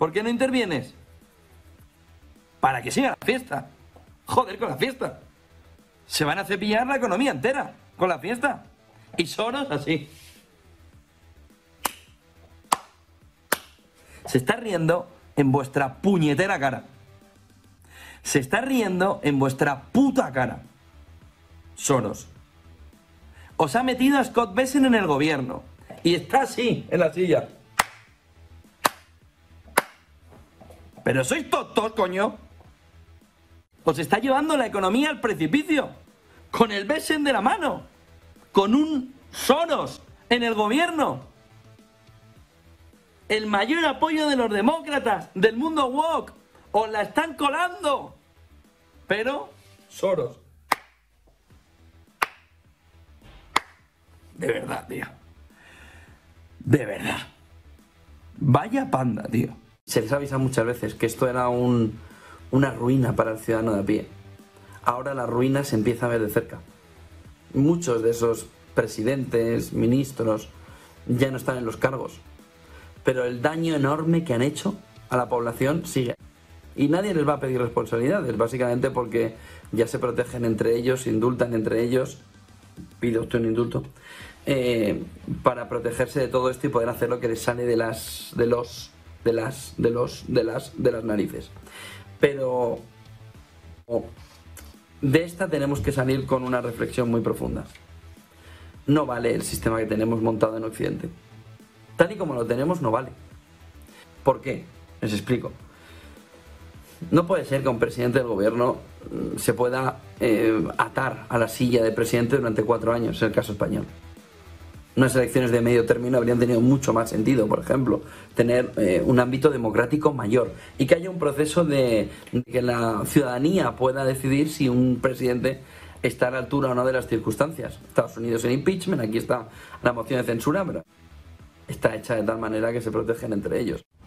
¿Por qué no intervienes? Para que siga la fiesta. Joder, con la fiesta. Se van a cepillar la economía entera con la fiesta. Y Soros así. Se está riendo en vuestra puñetera cara. Se está riendo en vuestra puta cara. Soros. Os ha metido a Scott Bessent en el gobierno. Y está así, en la silla. Pero sois tontos, coño. Os está llevando la economía al precipicio. Con el Bessent de la mano. Con un Soros en el gobierno. El mayor apoyo de los demócratas, del mundo woke. Os la están colando. Pero Soros. De verdad, tío. De verdad. Vaya panda, tío. Se les avisa muchas veces que esto era una ruina para el ciudadano de a pie. Ahora la ruina se empieza a ver de cerca. Muchos de esos presidentes, ministros, ya no están en los cargos. Pero el daño enorme que han hecho a la población sigue. Y nadie les va a pedir responsabilidades, básicamente porque ya se protegen entre ellos, se indultan entre ellos. Pide usted un indulto. Para protegerse de todo esto y poder hacer lo que les sale de las narices. Pero de esta tenemos que salir con una reflexión muy profunda. No vale el sistema que tenemos montado en Occidente. Tal y como lo tenemos, no vale. ¿Por qué? Les explico. No puede ser que un presidente del gobierno se pueda atar a la silla de presidente durante 4 años, en el caso español. Unas elecciones de medio término habrían tenido mucho más sentido, por ejemplo, tener un ámbito democrático mayor y que haya un proceso de que la ciudadanía pueda decidir si un presidente está a la altura o no de las circunstancias. Estados Unidos en impeachment, aquí está la moción de censura, pero está hecha de tal manera que se protegen entre ellos.